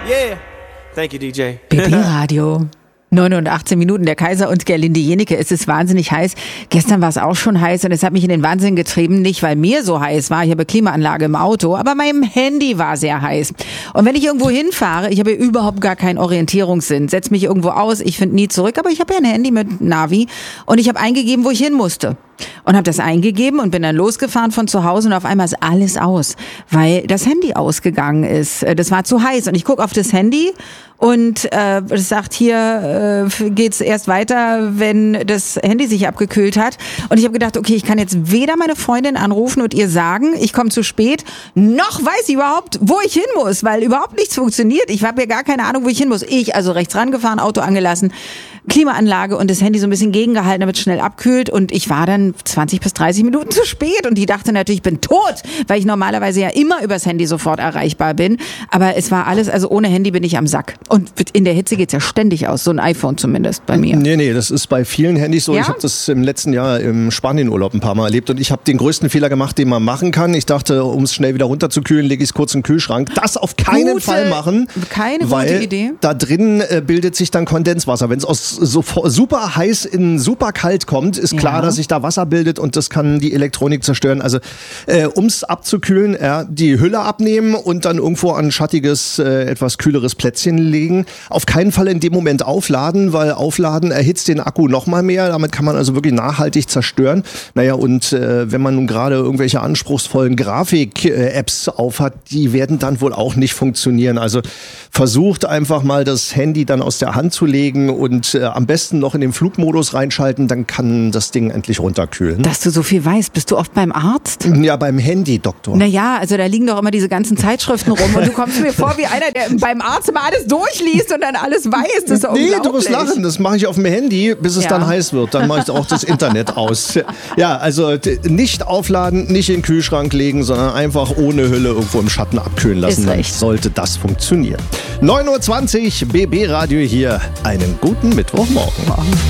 Yeah. Thank you, DJ. BB-Radio. 9 und 18 Minuten, der Kaiser und Gerlinde Jenecke. Es ist wahnsinnig heiß. Gestern war es auch schon heiß und es hat mich in den Wahnsinn getrieben. Nicht, weil mir so heiß war, ich habe Klimaanlage im Auto, aber meinem Handy war sehr heiß. Und wenn ich irgendwo hinfahre, ich habe überhaupt gar keinen Orientierungssinn, setze mich irgendwo aus, ich finde nie zurück, aber ich habe ja ein Handy mit Navi und ich habe eingegeben, wo ich hin musste. Und habe das eingegeben und bin dann losgefahren von zu Hause und auf einmal ist alles aus, weil das Handy ausgegangen ist. Das war zu heiß und ich gucke auf das Handy und es sagt, hier geht's erst weiter, wenn das Handy sich abgekühlt hat. Und ich habe gedacht, okay, ich kann jetzt weder meine Freundin anrufen und ihr sagen, ich komme zu spät, noch weiß ich überhaupt, wo ich hin muss, weil überhaupt nichts funktioniert. Ich habe ja gar keine Ahnung, wo ich hin muss. Ich also rechts rangefahren, Auto angelassen, Klimaanlage und das Handy so ein bisschen gegengehalten, damit es schnell abkühlt. Und ich war dann 20 bis 30 Minuten zu spät und die dachte natürlich, ich bin tot, weil ich normalerweise ja immer übers Handy sofort erreichbar bin. Aber es war alles, also ohne Handy bin ich am Sack. Und in der Hitze geht's ja ständig aus, so ein iPhone zumindest bei mir. Nee, das ist bei vielen Handys so. Ja? Ich habe das im letzten Jahr im Spanienurlaub ein paar Mal erlebt und ich habe den größten Fehler gemacht, den man machen kann. Ich dachte, um es schnell wieder runterzukühlen, lege ich es kurz in den Kühlschrank. Das auf keinen Fall machen. Keine gute Idee. Da drin bildet sich dann Kondenswasser. Wenn es aus super heiß in super kalt kommt, ist klar, dass sich da Wasser bildet und das kann die Elektronik zerstören. Also um es abzukühlen, die Hülle abnehmen und dann irgendwo an ein schattiges, etwas kühleres Plätzchen legen. Auf keinen Fall in dem Moment aufladen, weil Aufladen erhitzt den Akku noch mal mehr. Damit kann man also wirklich nachhaltig zerstören. Naja, und wenn man nun gerade irgendwelche anspruchsvollen Grafik-Apps aufhat, die werden dann wohl auch nicht funktionieren. Also versucht einfach mal das Handy dann aus der Hand zu legen und am besten noch in den Flugmodus reinschalten, dann kann das Ding endlich runterkühlen. Dass du so viel weißt, bist du oft beim Arzt? Ja, beim Handy, Doktor. Naja, also da liegen doch immer diese ganzen Zeitschriften rum und du kommst mir vor wie einer, der beim Arzt immer alles durchliest und dann alles weiß. Das ist doch unglaublich. Du musst lachen, das mache ich auf dem Handy, bis es dann heiß wird. Dann mache ich auch das Internet aus. Ja, also nicht aufladen, nicht in den Kühlschrank legen, sondern einfach ohne Hülle irgendwo im Schatten abkühlen lassen. Dann sollte das funktionieren. 9:20 Uhr, BB Radio hier. Einen guten Mittwochmorgen.